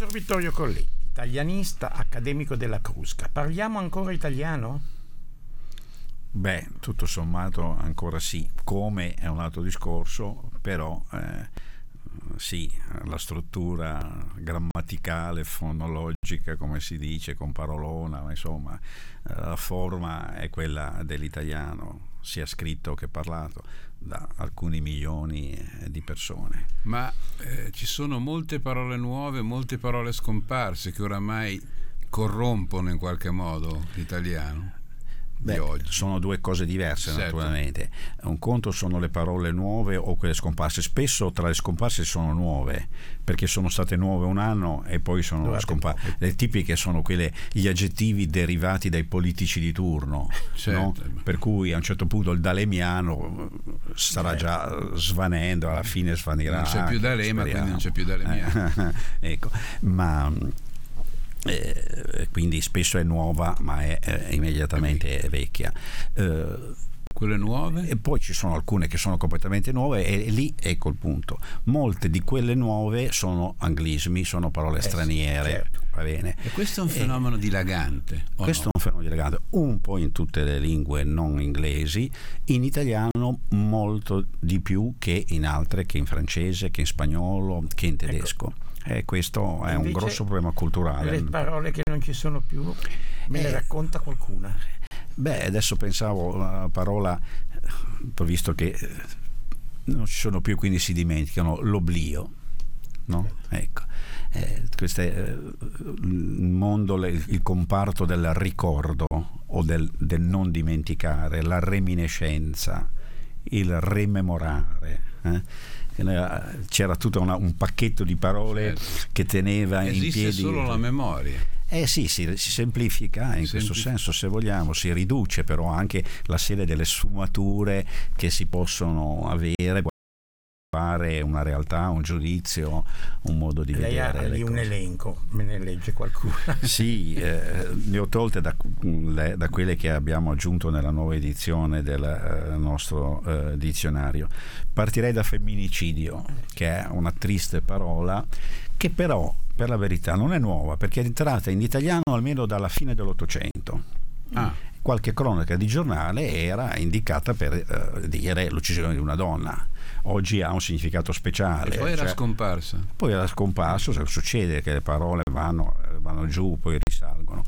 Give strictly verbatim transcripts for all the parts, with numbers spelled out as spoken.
Professor Vittorio Colletti, italianista, accademico della Crusca. Parliamo ancora italiano? Beh, tutto sommato ancora sì. Come è un altro discorso, però eh, sì, la struttura grammaticale, fonologica, come si dice, con parolona, ma insomma, la forma è quella dell'italiano, sia scritto che parlato da alcuni milioni di persone. Ma eh, ci sono molte parole nuove, molte parole scomparse che oramai corrompono in qualche modo l'italiano. Beh, oggi sono due cose diverse, certo. Naturalmente. Un conto sono le parole nuove o quelle scomparse. Spesso tra le scomparse sono nuove, perché sono state nuove un anno e poi sono scomparse. Le tipiche sono quelle, gli aggettivi derivati dai politici di turno, certo. No? Per cui a un certo punto il dalemiano starà già svanendo, alla fine svanirà. Non c'è più D'Alema, quindi non c'è più dalemiano. Ecco, ma Eh, quindi spesso è nuova ma è, è immediatamente vecchia. Eh, quelle nuove? E poi ci sono alcune che sono completamente nuove e lì ecco il punto. Molte di quelle nuove sono anglismi, sono parole eh straniere, sì, certo. Va bene. E questo è un fenomeno eh, dilagante. Questo no? è un fenomeno dilagante, un po' in tutte le lingue non inglesi, in italiano molto di più che in altre, che in francese, che in spagnolo, che in tedesco. Ecco. E questo è un grosso problema culturale. Le parole che non ci sono più, me ne eh, racconta qualcuna? Beh, adesso pensavo una parola, visto che non ci sono più, quindi si dimenticano, l'oblio, no? Ecco, eh, questo è il mondo, il comparto del ricordo o del, del non dimenticare, la reminiscenza, il rimemorare. Eh? C'era tutto una, un pacchetto di parole, certo. Che teneva esiste in piedi. Esiste solo la memoria. Eh sì, si, si semplifica in Semplific- questo senso, se vogliamo, si riduce però anche la serie delle sfumature che si possono avere, fare una realtà, un giudizio, un modo di Lei vedere. Lei ha lì un elenco, me ne legge qualcuno? Sì, eh, ne ho tolte da, da quelle che abbiamo aggiunto nella nuova edizione del eh, nostro eh, dizionario. Partirei da femminicidio, che è una triste parola, che però per la verità non è nuova, perché è entrata in italiano almeno dalla fine dell'Ottocento. Ah. Qualche cronaca di giornale era indicata per eh, dire l'uccisione di una donna. Oggi ha un significato speciale. E poi era cioè, scomparsa. Poi era scomparso, succede che le parole vanno, vanno giù, poi risalgono.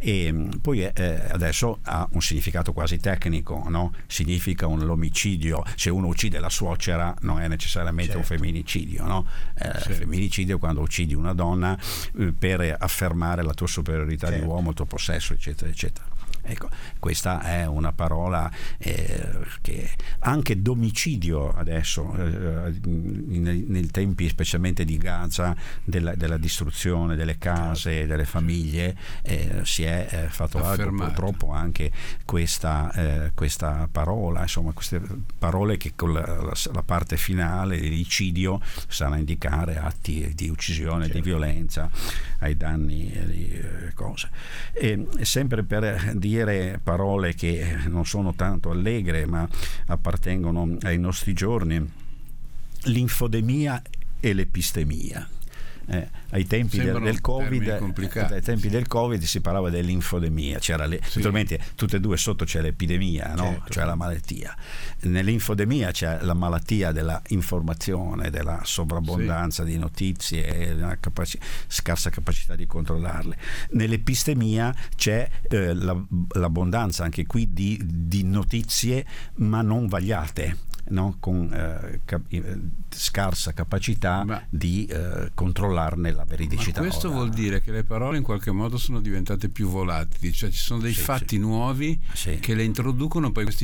E poi eh, adesso ha un significato quasi tecnico, no? Significa un l'omicidio. Se uno uccide la suocera non è necessariamente, certo, un femminicidio, no? Eh, certo. Femminicidio è quando uccidi una donna eh, per affermare la tua superiorità, certo, di uomo, il tuo possesso, eccetera, eccetera. Ecco, questa è una parola eh, che anche domicidio adesso, eh, nei, nei tempi specialmente di Gaza, della, della distruzione delle case, delle famiglie, eh, si è eh, fatto largo purtroppo anche questa, eh, questa parola, insomma queste parole che con la, la, la parte finale, l'icidio, sanno indicare atti di uccisione, certo, di violenza ai danni di eh, cose. E sempre per dire parole che non sono tanto allegre ma appartengono ai nostri giorni, l'infodemia e l'epistemia. Eh, ai tempi del, del Covid ai tempi del Covid si parlava dell'infodemia, c'era le, sì, naturalmente tutte e due sotto c'è l'epidemia, no? Certo. Cioè la malattia. Nell'infodemia c'è la malattia della informazione, della sovrabbondanza, sì, di notizie e una capaci- scarsa capacità di controllarle. Nell'epistemia c'è eh, la, l'abbondanza anche qui di, di notizie ma non vagliate, no? Con eh, cap- scarsa capacità ma, di eh, controllarne la veridicità. Ma questo ora. vuol dire che le parole in qualche modo sono diventate più volatili, cioè ci sono dei sì, fatti sì. nuovi sì. che le introducono, poi questi